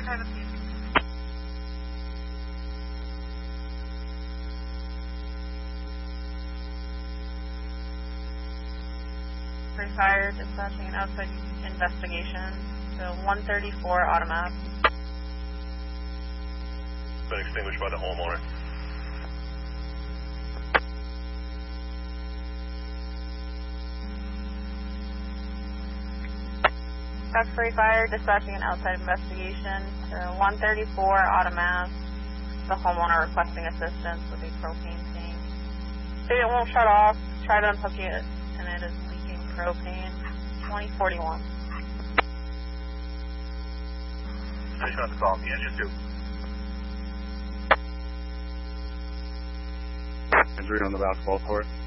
private, please. Free fire, dispatching an outside investigation to 134 Automat. Been extinguished by the homeowner. That's free fire, dispatching an outside investigation to 134 Automat. The homeowner requesting assistance with a propane tank. See, it won't shut off. Try to unhook it, and it is leaking propane. 2041. I just got the call. The engine 2. Injury on the basketball court.